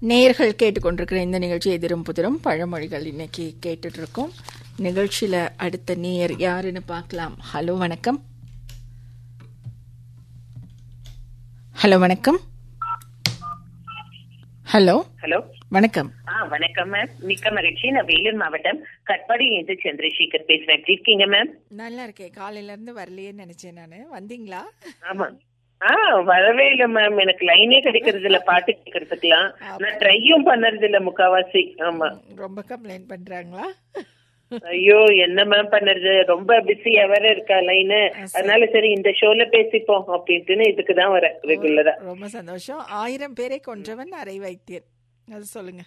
நேயர்கள் கேட்டுக்கொண்டிருக்கிற இந்த நிகழ்ச்சி எதிரும் புதிரும் பழமொழிகள் இன்னைக்கு கேட்டுட்டு இருக்கோம். நிகழ்ச்சியில அடுத்த நேயர் யாருன்னு பார்க்கலாம். ஹலோ வணக்கம். ஹலோ வணக்கம். ஹலோ ஹலோ வணக்கம். வணக்கம் மேம், மிக்க மகிழ்ச்சி. நான் வேலூர் மாவட்டம் கட்பாடி இருந்து சந்திரசேகர் பேசுறேன். எப்படி இருக்கீங்க மேம்? நல்லா இருக்கேன். காலையில இருந்து வரலையேன்னு நினைச்சேன் நானு. வந்தீங்களா? ஆமா, வரவே இல்ல மேம். எனக்கு லைனே கிடைக்கிறது இல்ல பாட்டு கேட்கறதுக்குலாம். நான் ட்ரையும் பண்ணறது இல்ல முக்காவாசி. ஆமா, ரொம்ப கம்ப்ளைண்ட் பண்றாங்களா? ஐயோ என்ன மேம் பண்றது, ரொம்ப பிஸியா வேற இருக்கா லைனு. அதனால சரி இந்த ஷோல பேசிப்போம் அப்படின்ட்டு இதுக்குதான் வர ரெகுலரா. ரொம்ப சந்தோஷம். 1000 பேரை கொன்றவன் அரை வைத்தியன், அது சொல்லுங்க.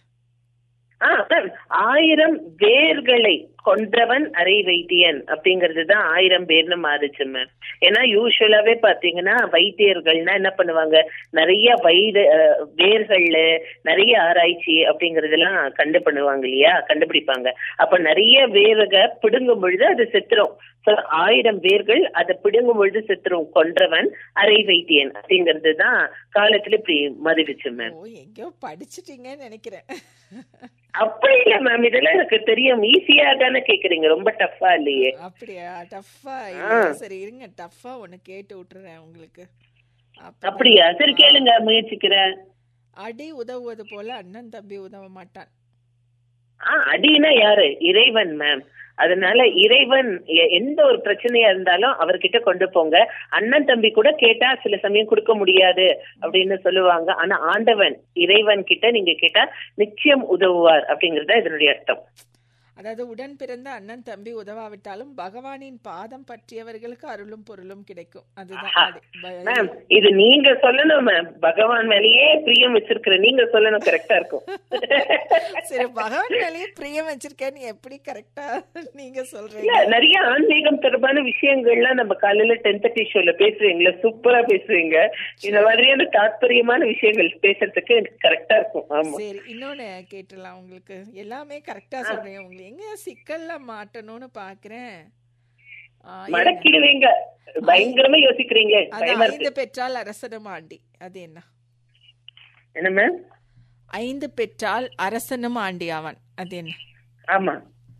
1000 வேர்களை கொன்றவன் அரை வைத்தியன் அப்படிங்கறதுதான் 1000 பேர்னு மாறுச்சு மேம். ஏன்னா யூஸ்வலாவே பாத்தீங்கன்னா வைத்தியர்கள்னா என்ன பண்ணுவாங்க, நிறைய வேர்கள்ல நிறைய ஆராய்ச்சி அப்படிங்கறதெல்லாம் கண்டுபிடிப்பாங்க. அப்ப நிறைய வேர்க பிடுங்கும் பொழுது அது செத்துரும். 1000 வேர்கள் அதை பிடுங்கும் பொழுது செத்துரும். கொன்றவன் அரை வைத்தியன் அப்படிங்கிறது தான் காலத்துல இப்படி மதிடுச்சு மேம். எங்கயோ படிச்சுட்டீங்கன்னு நினைக்கிறேன். அப்படி இல்ல மேம், இதெல்லாம் எனக்கு தெரியும். ஈஸியா தானே கேக்குறீங்க, ரொம்ப டஃபா இல்லையே. அப்படியா? டஃபா? சரி இருங்க, டஃபா ஒண்ணு கேட்டு விட்டுறேன் உங்களுக்கு. அப்படியா? சரி கேளுங்க, முயற்சிக்கிறேன். அடி உதவுவது போல அண்ணன் தம்பி உதவ மாட்டான். அடினா யாரு? இறைவன் மேம். அதனால இறைவன் எந்த ஒரு பிரச்சனையா இருந்தாலும் அவர்கிட்ட கொண்டு போங்க. அண்ணன் தம்பி கூட கேட்டா சில சமயம் கொடுக்க முடியாது அப்படின்னு சொல்லுவாங்க. ஆனா ஆண்டவன் இறைவன் கிட்ட நீங்க கேட்டா நிச்சயம் உதவுவார் அப்படிங்கறத இதனுடைய அர்த்தம். அதாவது உடன் பிறந்த அண்ணன் தம்பி உதவாவிட்டாலும் பகவானின் பாதம் பற்றியவர்களுக்கு அருளும் பொருளும் கிடைக்கும். அதுதான் மேம். இது நீங்க சொல்லணும் மேம். பகவான் மேலேயே பிரியம் வச்சிருக்கிற நீங்க சொல்லணும், கரெக்டா இருக்கும். சரி, பகவான் மேலேயே பிரியம் வச்சிருக்கேன்னு எப்படி கரெக்டா நீங்க சொல்றீங்க? நிறைய ஆன்மீகம் தொடர்பான விஷயங்கள்லாம் நம்ம காலையில 10:30 ஷோல பேசுவீங்களா, சூப்பரா பேசுவீங்க. இந்த மாதிரியான தாத்பரியமான விஷயங்கள் பேசுறதுக்கு கரெக்டா இருக்கும். ஆமா, சரி இன்னொன்னு கேட்டுலாம். உங்களுக்கு எல்லாமே கரெக்டா சொல்றீங்க. உங்களுக்கு எங்க சிக்கல்ல மாட்டணும்னு பாக்குறேன். மடக்கிடுவீங்க, பயங்கரமா யோசிக்கிறீங்க. 5 பெற்றால் அரசனும் ஆண்டி, அது என்ன? என்ன மேம்? 5 பெற்றால் அரசனும் ஆண்டி ஆவான், அது என்ன? ஆமா,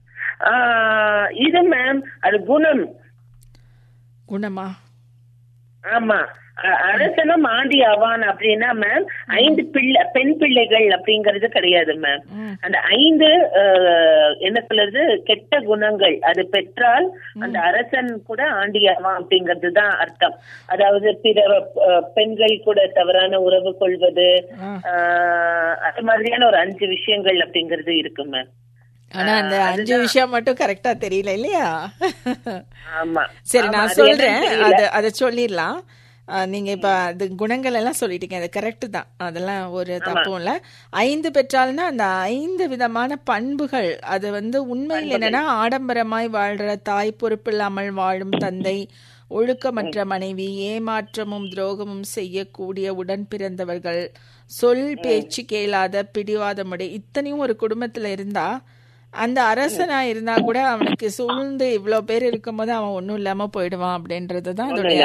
இது மேம் அது குணம். குணமா? ஆமா, அரசனும் ஆண்டி ஆவான் அப்படின்னா மேம் 5 பெண் பிள்ளைகள் அப்படிங்கறது கிடையாது மேம். அந்த 5 என்ன சொல்றது, கெட்ட குணங்கள் அது பெற்றால் அந்த அரசன் கூட ஆண்டி ஆவான் அப்படிங்கிறது தான் அர்த்தம். அதாவது பிற பெண்கள் கூட தவறான உறவு கொள்வது, அது மாதிரியான ஒரு 5 விஷயங்கள் அப்படிங்கிறது இருக்கு மேம். ஆனா அந்த 5 விஷயம் மட்டும் கரெக்டா தெரியல இல்லையா? ஆமா, சரி நான் சொல்றேன், அத சொல்லிடலாம். நீங்க இப்ப அது குணங்கள் எல்லாம் சொல்லிட்டீங்க, அது கரெக்ட் தான், அதெல்லாம் ஒரு தப்பும் இல்ல. 5 பெற்றால்னா அந்த 5 விதமான பண்புகள். அது உண்மையில் என்னன்னா, ஆடம்பரமாய் வாழ்ற தாய், பொறுப்பில்லாமல் வாழும் தந்தை, ஒழுக்கமற்ற மனைவி, ஏமாற்றமும் துரோகமும் செய்யக்கூடிய உடன் பிறந்தவர்கள், சொல் பேச்சு கேளாத பிடிவாதமுடைய, இத்தனையும் ஒரு குடும்பத்துல இருந்தா அந்த அரசனா இருந்தா கூட அவனுக்கு சூழ்ந்து இவ்வளவு பேர் இருக்கும் போது அவன் ஒன்னும் இல்லாம போயிடுவான் அப்படின்றதுதான் அதோடைய